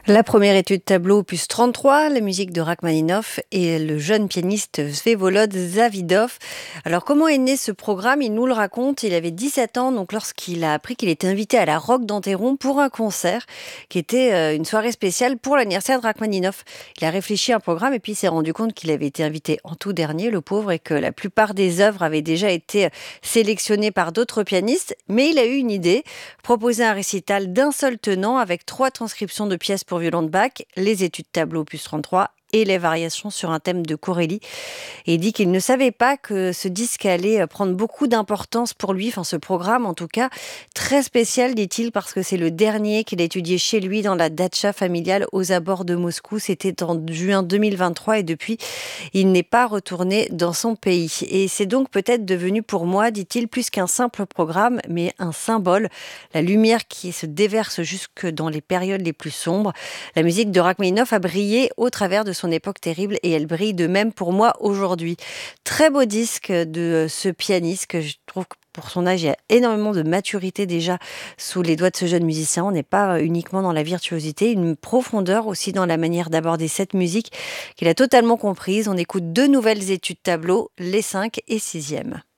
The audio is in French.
La première étude tableau opus 33, la musique de Rachmaninoff et le jeune pianiste Vsevolod Zavidov. Alors comment est né ce programme? Il nous le raconte, il avait 17 ans donc lorsqu'il a appris qu'il était invité à la Roque d'Anteron pour un concert qui était une soirée spéciale pour l'anniversaire de Rachmaninoff. Il a réfléchi à un programme et puis il s'est rendu compte qu'il avait été invité en tout dernier, le pauvre, et que la plupart des œuvres avaient déjà été sélectionnées par d'autres pianistes. Mais il a eu une idée, proposer un récital d'un seul tenant avec 3 transcriptions de pièces pour violon de Bach, les études tableau opus 33 et les variations sur un thème de Corelli. Et il dit qu'il ne savait pas que ce disque allait prendre beaucoup d'importance pour lui, enfin ce programme en tout cas, très spécial dit-il, parce que c'est le dernier qu'il a étudié chez lui dans la datcha familiale aux abords de Moscou. C'était en juin 2023 et depuis, il n'est pas retourné dans son pays. Et c'est donc peut-être devenu pour moi, dit-il, plus qu'un simple programme, mais un symbole. La lumière qui se déverse jusque dans les périodes les plus sombres. La musique de Rachmaninoff a brillé au travers de son époque terrible et elle brille de même pour moi aujourd'hui. Très beau disque de ce pianiste que je trouve que pour son âge, il y a énormément de maturité déjà sous les doigts de ce jeune musicien. On n'est pas uniquement dans la virtuosité, une profondeur aussi dans la manière d'aborder cette musique qu'il a totalement comprise. On écoute 2 nouvelles études tableau, les 5 et 6e.